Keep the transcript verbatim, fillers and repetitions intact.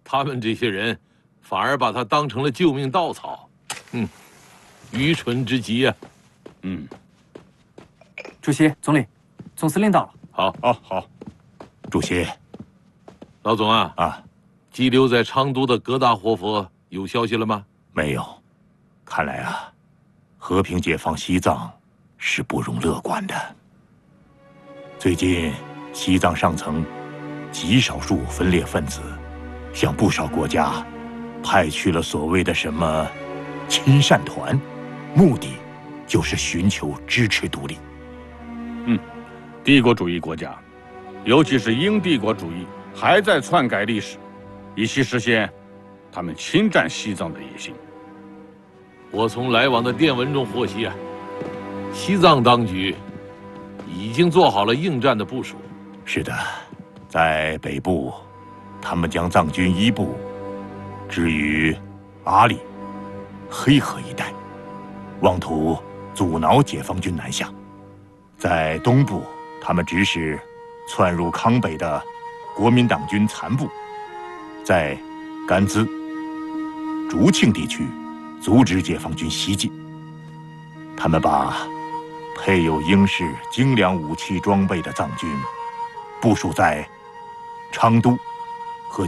他们这些人反而把他当成了救命稻草，嗯，愚蠢之极呀！ 嗯， 主席、总理，总司令到了。 好， 好，好。 主席， 老总啊啊， 羁留在昌都的格达活佛有消息了吗？ 没有，看来啊，和平解放西藏是不容乐观的。最近，西藏上层极少数分裂分子向不少国家派去了所谓的什么亲善团，目的就是寻求支持独立。 嗯，帝国主义国家，尤其是英帝国主义，还在篡改历史，以期实现他们侵占西藏的野心。 我从来往的电文中获悉啊，西藏当局已经做好了应战的部署。 是的，在北部，他们将藏军一部置于阿里、黑河一带，妄图阻挠解放军南下；在东部，他们指使窜入康北的国民党军残部，在甘孜、竹庆地区阻止解放军西进。他们把配有英式精良武器装备的藏军部署在昌都、